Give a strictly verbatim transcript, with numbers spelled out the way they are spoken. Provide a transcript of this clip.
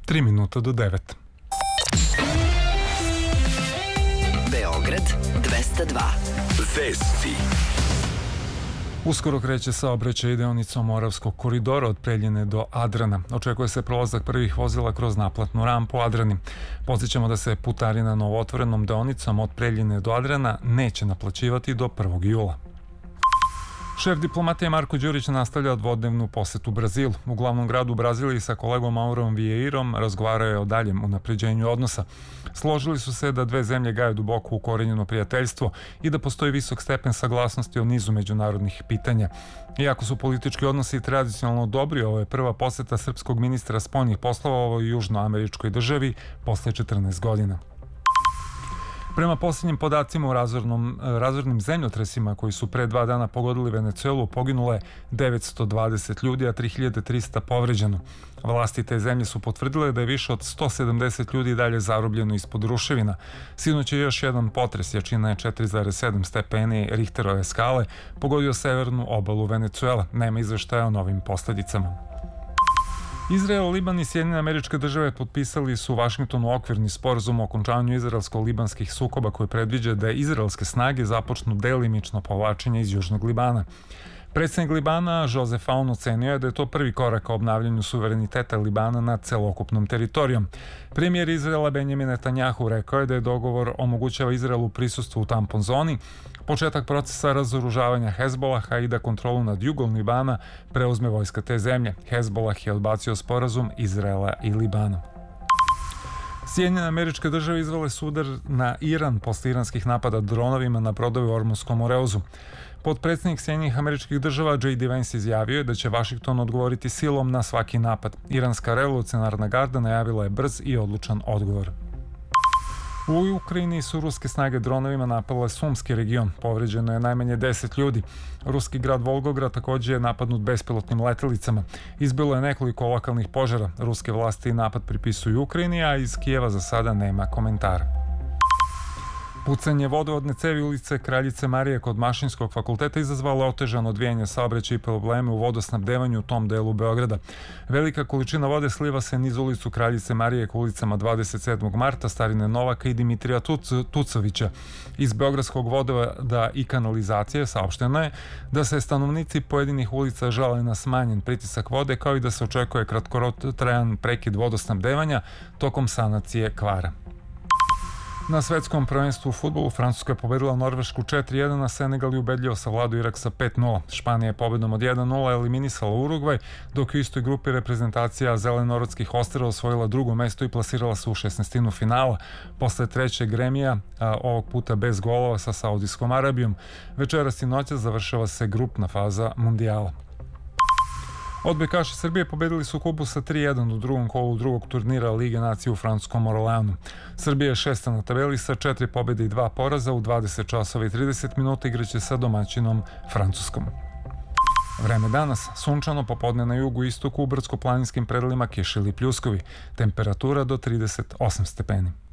tri minuta do devet. Beograd dvesta dva. Vesti. Uskoro kreće saobraćaj deonicom Moravskog koridora od Preljine do Adrana. Očekuje se prolazak prvih vozila kroz naplatnu rampu Adrani. Podsjećamo da se putarina novootvorenom deonicom od Preljine do Adrana neće naplaćivati do prvog jula. Šef diplomatije Marko Đurić nastavlja dvodnevnu posetu Brazilu. U glavnom gradu Braziliji sa kolegom Maurom Vieirom razgovarao je o daljem unapređenju odnosa. Složili su se da dve zemlje gaje duboko ukorenjeno prijateljstvo i da postoji visok stepen saglasnosti o nizu međunarodnih pitanja. Iako su politički odnosi tradicionalno dobri, ovo je prva poseta srpskog ministra spoljnih poslova ovoj južnoameričkoj državi posle četrnaest godina. Prema posljednjim podacima o razornom, razornim zemljotresima koji su pre dva dana pogodili Venecuelu, poginulo je devetsto dvadeset ljudi, a tri hiljade trista povređeno. Vlasti te zemlje su potvrdile da je više od sto sedamdeset ljudi dalje zarobljeno ispod ruševina. Sinoć je još jedan potres, jačina je četiri zarez sedam stepeni Richterove skale, pogodio severnu obalu Venecuele. Nema izveštaja o novim posljedicama. Izrael, Liban i Sjedinjene Američke Države potpisali su u Vašingtonu okvirni sporazum o okončanju izraelsko-libanskih sukoba koji predviđa da izraelske snage započnu delimično povlačenje iz Južnog Libana. Predsjednik Libana, Joseph Aoun, ocenio je da je to prvi korak ka obnavljanju suvereniteta Libana nad celokupnom teritorijom. Premijer Izraela Benjamin Netanjahu rekao je da je dogovor omogućava Izraelu prisustvo u tampon zoni, početak procesa razoružavanja Hezbolaha i da kontrolu nad jugom Libana preuzme vojska te zemlje. Hezbolah je odbacio sporazum Izraela i Libana. Sjedinjene Američke Države izvele su udar na Iran posle iranskih napada dronovima na brodove u Ormunskom Moreuzu. Potpredsjednik Sjedinjenih Američkih Država J D Vance izjavio je da će Vašington odgovoriti silom na svaki napad. Iranska revolucionarna garda najavila je brz i odlučan odgovor. U Ukrajini su ruske snage dronovima napale Sumski region. Povređeno je najmanje deset ljudi. Ruski grad Volgograd također je napadnut bespilotnim letelicama. Izbilo je nekoliko lokalnih požara. Ruske vlasti napad pripisuju Ukrajini, a iz Kijeva za sada nema komentara. Pucanje vodovodne cevi ulice Kraljice Marije kod Mašinskog fakulteta izazvalo otežano odvijanje saobraćaja i probleme u vodosnabdevanju u tom delu Beograda. Velika količina vode sliva se niz ulicu Kraljice Marije k ulicama dvadeset sedmog marta, Starine Novaka i Dimitrija Tuc, Tucovića. Iz Beogradskog vodovoda i kanalizacije saopšteno je da se stanovnici pojedinih ulica žale na smanjen pritisak vode, kao i da se očekuje kratkotrajan prekid vodosnabdevanja tokom sanacije kvara. Na svetskom prvenstvu u fudbalu Francuska je pobedila Norvešku četiri jedan, a Senegal je ubedljivo savladao Irak sa pet nula. Španija je pobedom od jedan nula eliminisala Urugvaj, dok u istoj grupi reprezentacija Zelenorodskih ostrva osvojila drugo mesto i plasirala se u šesnaestinu finala. Posle trećeg remija, a, ovog puta bez golova sa Saudijskom Arabijom, večeras i noćas završava se grupna faza mundijala. Odbojkaši Srbije pobedili su Kubu sa tri jedan u drugom kolu drugog turnira Lige nacije u francuskom Orleanu. Srbija je šesta na tabeli sa četiri pobjede i dva poraza. U dvadeset časova i trideset minuta igraće sa domaćinom Francuskom. Vreme danas, sunčano, popodne na jugu i istoku, u brdsko-planinskim predelima kiše ili pljuskovi. Temperatura do trideset osam stepeni.